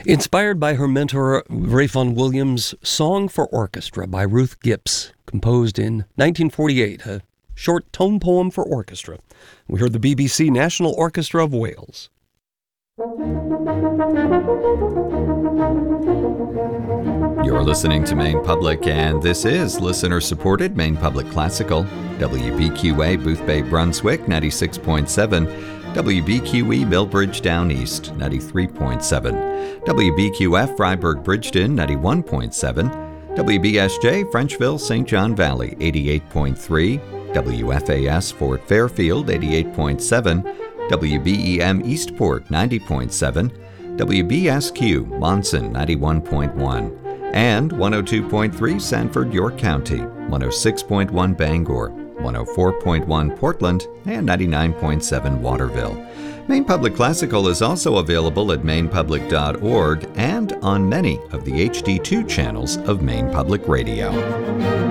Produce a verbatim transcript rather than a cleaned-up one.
Inspired by her mentor, Rayfon Williams' Song for Orchestra by Ruth Gipps, composed in nineteen forty-eight, a short tone poem for orchestra. We heard the B B C National Orchestra of Wales. You're listening to Maine Public, and this is listener-supported Maine Public Classical. W B Q A Booth Bay, Brunswick, ninety-six point seven. W B Q E Millbridge Down East, ninety-three point seven. W B Q F Freiburg Bridgeton, ninety-one point seven. W B S J Frenchville Saint John Valley, eighty-eight point three. W F A S Fort Fairfield, eighty-eight point seven. W B E M Eastport, ninety point seven. W B S Q Monson, ninety-one point one. And one oh two point three Sanford, York County, one oh six point one Bangor, one oh four point one Portland, and ninety-nine point seven Waterville. Maine Public Classical is also available at maine public dot org and on many of the H D two channels of Maine Public Radio.